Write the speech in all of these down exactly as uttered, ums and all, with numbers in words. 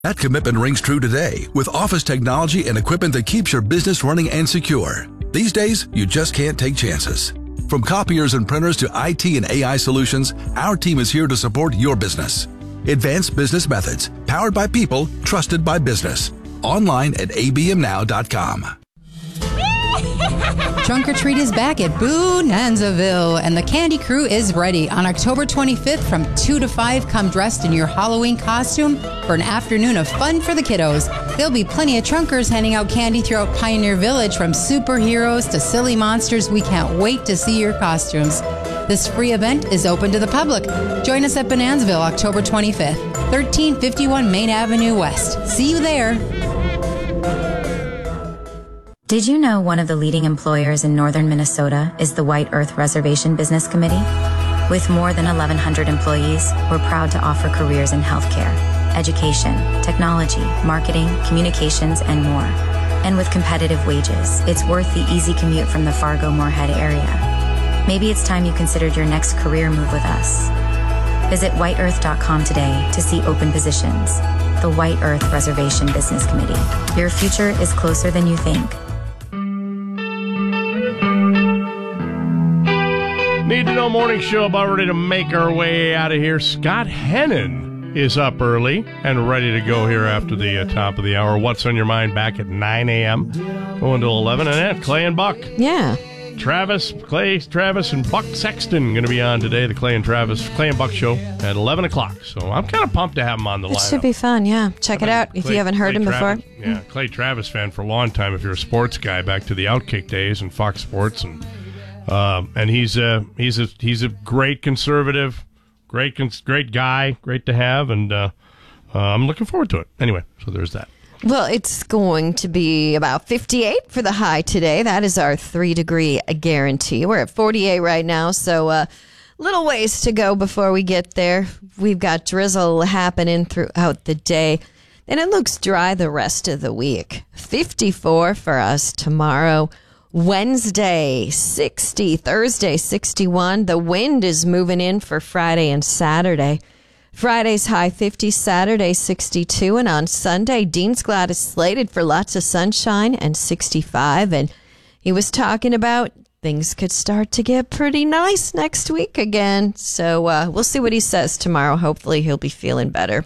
That commitment rings true today with office technology and equipment that keeps your business running and secure. These days, you just can't take chances. From copiers and printers to I T and A I solutions, our team is here to support your business. Advanced Business Methods, powered by people, trusted by business. Online at a b m now dot com. Trunk or Treat is back at Bonanzaville, and the Candy Crew is ready. On October twenty-fifth from two to five, come dressed in your Halloween costume for an afternoon of fun for the kiddos. There'll be plenty of trunkers handing out candy throughout Pioneer Village, from superheroes to silly monsters. We can't wait to see your costumes. This free event is open to the public. Join us at Bonanzaville October twenty-fifth, thirteen fifty-one Main Avenue West. See you there. Did you know one of the leading employers in northern Minnesota is the White Earth Reservation Business Committee? With more than eleven hundred employees, we're proud to offer careers in healthcare, education, technology, marketing, communications, and more. And with competitive wages, it's worth the easy commute from the Fargo-Moorhead area. Maybe it's time you considered your next career move with us. Visit white earth dot com today to see open positions. The White Earth Reservation Business Committee. Your future is closer than you think. Need to Know Morning Show about ready to make our way out of here. Scott Hennon is up early and ready to go here after the uh, top of the hour. What's on your mind back at nine a.m. going to eleven, and then Clay and Buck. Yeah. Travis, Clay, Travis, and Buck Sexton going to be on today. The Clay and Travis, Clay and Buck show at eleven o'clock. So I'm kind of pumped to have them on the line. It should be fun, yeah. Check it out if Clay, you haven't heard Clay him Travis, before. Yeah, Clay Travis fan for a long time. If you're a sports guy, back to the Outkick days and Fox Sports, and um, and he's a he's a he's a great conservative, great great guy, great to have, and uh, uh, I'm looking forward to it. Anyway, so there's that. Well, it's going to be about fifty-eight for the high today. That is our three-degree guarantee. We're at forty-eight right now, so a uh, little ways to go before we get there. We've got drizzle happening throughout the day, and it looks dry the rest of the week. fifty-four for us tomorrow. Wednesday, sixty. Thursday, sixty-one. The wind is moving in for Friday and Saturday. Friday's high fifty, Saturday sixty-two, and on Sunday, Dean's Glad is slated for lots of sunshine and sixty-five. And he was talking about things could start to get pretty nice next week again. So uh, we'll see what he says tomorrow. Hopefully he'll be feeling better.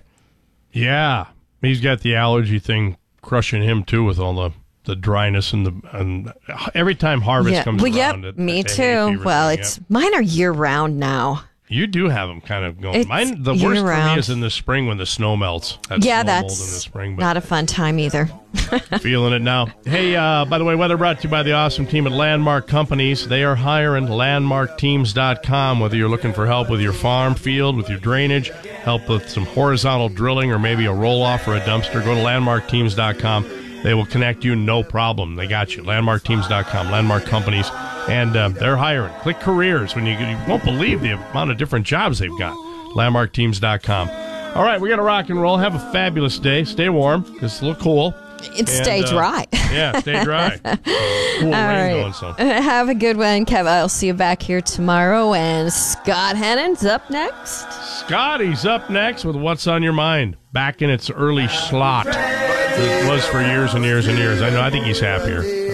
Yeah, he's got the allergy thing crushing him too with all the, the dryness and the and every time harvest yeah. comes well, around. Yep, it, me it, too. Well, thing, it's yep. mine are year round now. You do have them kind of going. It's Mine, the worst for year-round. me is in the spring when the snow melts. That's yeah, snow that's mold in the spring, but not a fun time either. feeling it now. Hey, uh, by the way, weather brought to you by the awesome team at Landmark Companies. They are hiring. landmark teams dot com. Whether you're looking for help with your farm field, with your drainage, help with some horizontal drilling, or maybe a roll-off or a dumpster, go to landmark teams dot com. They will connect you, no problem. They got you. landmark teams dot com. Landmark Companies. And uh, they're hiring. Click careers when you, you won't believe the amount of different jobs they've got. landmark teams dot com. All right, we got to rock and roll. Have a fabulous day. Stay warm because it's a little cool. It's stay uh, dry. Yeah, stay dry. Cool All rain right. going. So have a good one, Kev. I'll see you back here tomorrow. And Scott Hennon's up next. Scotty's up next with What's on Your Mind. Back in its early slot. It was for years and years and years. I know. I think he's happier.